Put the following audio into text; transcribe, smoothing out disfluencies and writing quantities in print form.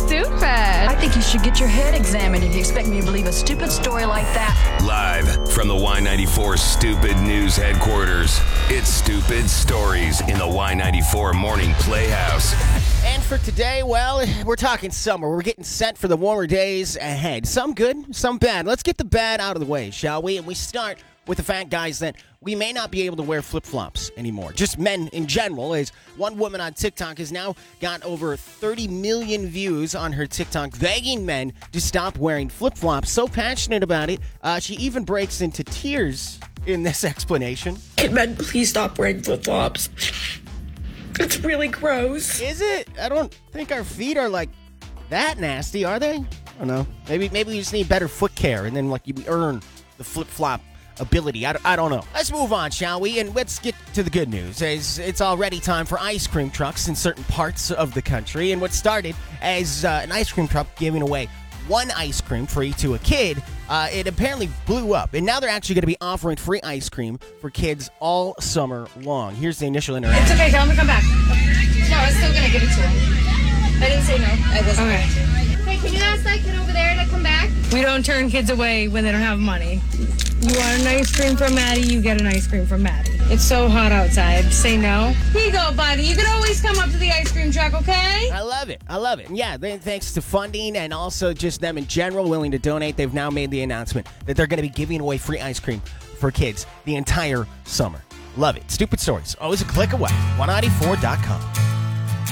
stupid. I think you should get your head examined if you expect me to believe a stupid story like that. Live from the Y94 Stupid News headquarters, it's Stupid Stories in the Y94 Morning Playhouse. And for today, well, we're talking summer. We're getting set for the warmer days ahead. Some good, some bad. Let's get the bad out of the way, shall we? And we start with the fact, guys, that we may not be able to wear flip-flops anymore. Just men in general, as one woman on TikTok has now got over 30 million views on her TikTok begging men to stop wearing flip-flops. So passionate about it, she even breaks into tears in this explanation. Can men please stop wearing flip-flops? It's really gross. Is it? I don't think our feet are like that nasty, are they? I don't know. Maybe we just need better foot care, and then you earn the flip-flop ability. I don't know. Let's move on, shall we? And let's get to the good news. It's already time for ice cream trucks in certain parts of the country. And what started as an ice cream truck giving away one ice cream free to a kid, it apparently blew up. And now they're actually going to be offering free ice cream for kids all summer long. Here's the initial interaction. It's okay, tell him to come back. No, I was still gonna give it to him. I didn't say no. I wasn't. Okay. Hey, can you ask that kid over there to come back? We don't turn kids away when they don't have money. You want an ice cream from Maddie, you get an ice cream from Maddie. It's so hot outside. Say no. Here you go, buddy. You can always come up to the ice cream truck, okay? I love it. And yeah, thanks to funding and also just them in general willing to donate, they've now made the announcement that they're going to be giving away free ice cream for kids the entire summer. Love it. Stupid Stories. Always a click away. 194.com.